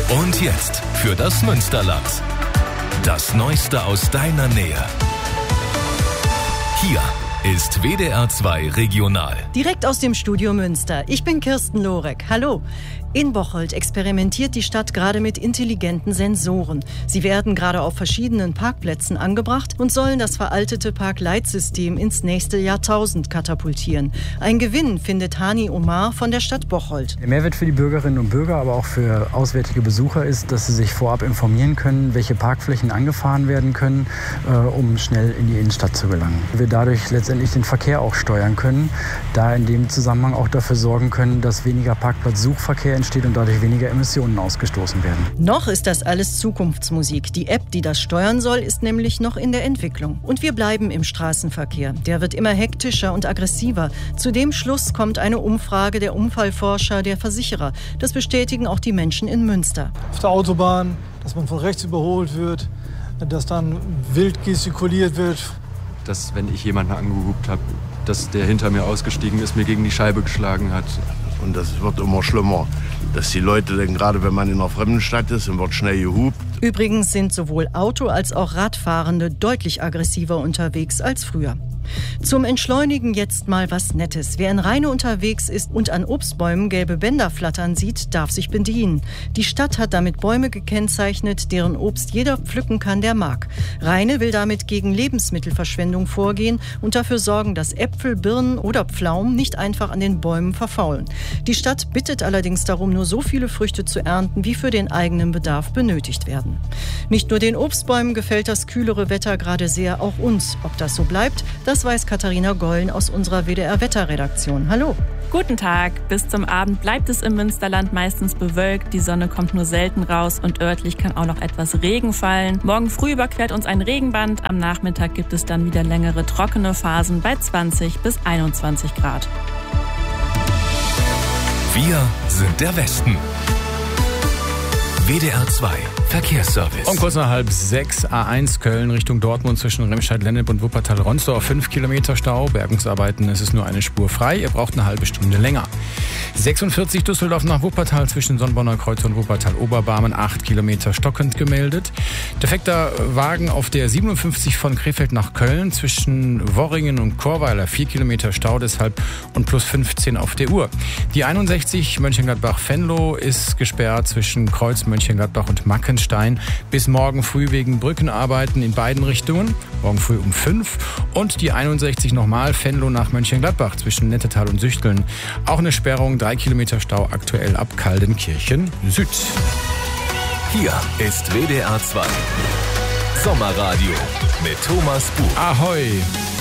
Und jetzt für das Münsterland. Das Neueste aus deiner Nähe. Hier ist WDR 2 Regional. Direkt aus dem Studio Münster. Ich bin Kirsten Lorek. Hallo. In Bocholt experimentiert die Stadt gerade mit intelligenten Sensoren. Sie werden gerade auf verschiedenen Parkplätzen angebracht und sollen das veraltete Parkleitsystem ins nächste Jahrtausend katapultieren. Ein Gewinn findet Hani Omar von der Stadt Bocholt. Der Mehrwert für die Bürgerinnen und Bürger, aber auch für auswärtige Besucher ist, dass sie sich vorab informieren können, welche Parkflächen angefahren werden können, um schnell in die Innenstadt zu gelangen. Wir dadurch letztendlich den Verkehr auch steuern können, da in dem Zusammenhang auch dafür sorgen können, dass weniger Parkplatzsuchverkehr entsteht und dadurch weniger Emissionen ausgestoßen werden. Noch ist das alles Zukunftsmusik. Die App, die das steuern soll, ist nämlich noch in der Entwicklung. Und wir bleiben im Straßenverkehr. Der wird immer hektischer und aggressiver. Zu dem Schluss kommt eine Umfrage der Unfallforscher, der Versicherer. Das bestätigen auch die Menschen in Münster. Auf der Autobahn, dass man von rechts überholt wird, dass dann wild gestikuliert wird. Dass, wenn ich jemanden angehupt habe, dass der hinter mir ausgestiegen ist, mir gegen die Scheibe geschlagen hat. Und das wird immer schlimmer, dass die Leute dann, gerade wenn man in einer fremden Stadt ist und wird schnell gehupt. Übrigens sind sowohl Auto- als auch Radfahrende deutlich aggressiver unterwegs als früher. Zum Entschleunigen jetzt mal was Nettes. Wer in Rheine unterwegs ist und an Obstbäumen gelbe Bänder flattern sieht, darf sich bedienen. Die Stadt hat damit Bäume gekennzeichnet, deren Obst jeder pflücken kann, der mag. Rheine will damit gegen Lebensmittelverschwendung vorgehen und dafür sorgen, dass Äpfel, Birnen oder Pflaumen nicht einfach an den Bäumen verfaulen. Die Stadt bittet allerdings darum, nur so viele Früchte zu ernten, wie für den eigenen Bedarf benötigt werden. Nicht nur den Obstbäumen gefällt das kühlere Wetter gerade sehr, auch uns. Ob das so bleibt, das weiß Katharina Gollen aus unserer WDR-Wetterredaktion. Hallo. Guten Tag. Bis zum Abend bleibt es im Münsterland meistens bewölkt. Die Sonne kommt nur selten raus und örtlich kann auch noch etwas Regen fallen. Morgen früh überquert uns ein Regenband. Am Nachmittag gibt es dann wieder längere trockene Phasen bei 20 bis 21 Grad. Wir sind der Westen. WDR 2 Verkehrsservice. Um kurz nach 5:30 A1 Köln Richtung Dortmund zwischen Remscheid-Lennep und Wuppertal-Ronsdorf 5 Kilometer Stau. Bergungsarbeiten, es ist nur eine Spur frei. Ihr braucht eine halbe Stunde länger. 46 Düsseldorf nach Wuppertal zwischen Sonnborner Kreuz und Wuppertal-Oberbarmen 8 Kilometer stockend gemeldet. Defekter Wagen auf der 57 von Krefeld nach Köln zwischen Worringen und Chorweiler 4 Kilometer Stau deshalb und plus 15 auf der Uhr. Die 61 Mönchengladbach-Venlo ist gesperrt zwischen Kreuz Mönchengladbach und Mackenstein bis morgen früh wegen Brückenarbeiten in beiden Richtungen. Morgen früh um 5. Und die 61 nochmal Venlo nach Mönchengladbach zwischen Nettetal und Süchteln. Auch eine Sperrung, 3 Kilometer Stau aktuell ab Kaldenkirchen Süd. Hier ist WDR 2 Sommerradio mit Thomas Buch. Ahoi!